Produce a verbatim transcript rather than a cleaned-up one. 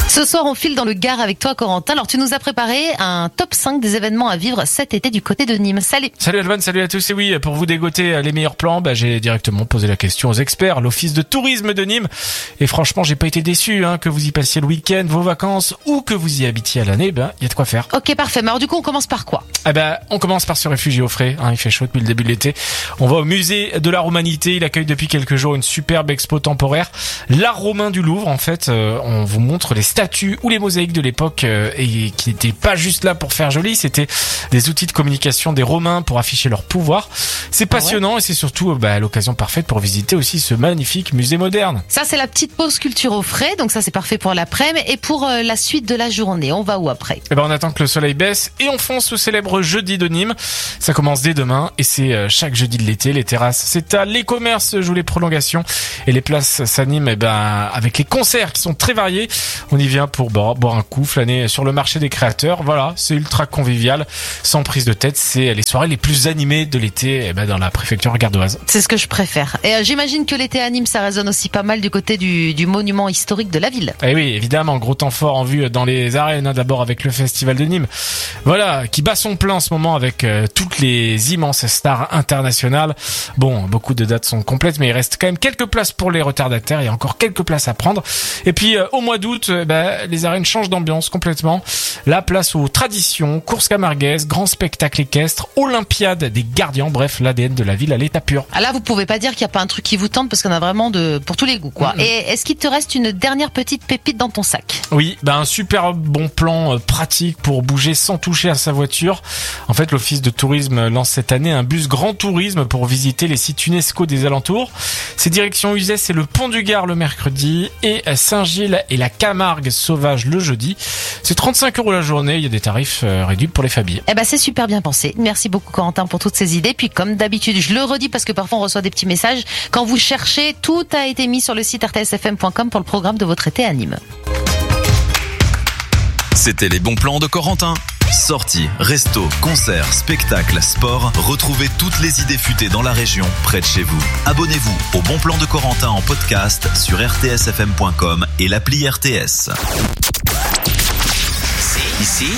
Ce soir, on file dans le Gard avec toi, Corentin. Alors, tu nous as préparé un top cinq des événements à vivre cet été du côté de Nîmes. Salut. Salut Alban, salut à tous. Et oui, pour vous dégoter les meilleurs plans, bah, j'ai directement posé la question aux experts, l'office de tourisme de Nîmes. Et franchement, j'ai pas été déçu, hein, que vous y passiez le week-end, vos vacances, ou que vous y habitiez à l'année, ben, il y a de quoi faire. Ok, parfait. Mais alors, du coup, on commence par quoi? Eh ben, on commence par se réfugier au frais, hein, il fait chaud depuis le début de l'été. On va au musée de l'art humanité, il accueille depuis quelques jours une superbe expo temporaire. L'art romain du Louvre, en fait, euh, on vous montre les statues ou les mosaïques de l'époque euh, et qui n'étaient pas juste là pour faire joli, c'était des outils de communication des Romains pour afficher leur pouvoir. C'est passionnant. Ah ouais. Et c'est surtout bah, l'occasion parfaite pour visiter aussi ce magnifique musée moderne. Ça, c'est la petite pause culture au frais, donc ça c'est parfait pour l'après-midi. Et pour euh, la suite de la journée, on va où après? Eh ben, on attend que le soleil baisse et on fonce au célèbre jeudi de Nîmes. Ça commence dès demain et c'est euh, chaque jeudi de l'été. Les terrasses s'étalent, les commerces jouent les prolongations et les places s'animent eh ben, avec les concerts qui sont très variés. On y vient pour boire, boire un coup, flâner sur le marché des créateurs. Voilà, c'est ultra convivial, sans prise de tête. C'est les soirées les plus animées de l'été eh ben, dans la préfecture gardoise. C'est ce que je préfère. Et euh, j'imagine que l'été à Nîmes, ça résonne aussi pas mal du côté du, du monument historique de la ville. Eh oui, évidemment, gros temps fort en vue dans les arènes, hein, d'abord avec le festival de Nîmes. Voilà, qui bat son plein en ce moment avec euh, toutes les immenses stars internationales. Bon, beaucoup de dates sont complètes, mais il reste quand même quelques places pour les retardataires. Il y a encore quelques places à prendre. Et puis, euh, au mois d'août, euh, bah, les arènes changent d'ambiance complètement. La place aux traditions, courses camarguaises, grands spectacles équestres, Olympiade des gardiens, bref, l'A D N de la ville à l'état pur. Ah là, vous pouvez pas dire qu'il n'y a pas un truc qui vous tente parce qu'on a vraiment de pour tous les goûts, quoi. Mmh. Et est-ce qu'il te reste une dernière petite pépite dans ton sac? Oui, bah un super bon plan euh, pratique pour bouger sans toucher à sa voiture. En fait, l'office de tourisme lance cette année un bus grand tourisme pour visiter les sites UNESCO des alentours. C'est direction Uzès et le Pont du Gard le mercredi et Saint-Gilles et la Camargue sauvage le jeudi. C'est trente-cinq euros la journée, il y a des tarifs euh, réduits pour les familles. Eh ben c'est super bien pensé. Merci beaucoup Corentin pour toutes ces idées. Puis comme d'habitude, je le redis parce que parfois on reçoit des petits messages. Quand vous cherchez, tout a été mis sur le site r t s f m point com pour le programme de votre été à Nîmes. C'était les bons plans de Corentin. Sorties, restos, concerts, spectacles, sport. Retrouvez toutes les idées futées dans la région, près de chez vous. Abonnez-vous au Bon Plan de Corentin en podcast sur r t s f m point com et l'appli R T S. C'est ici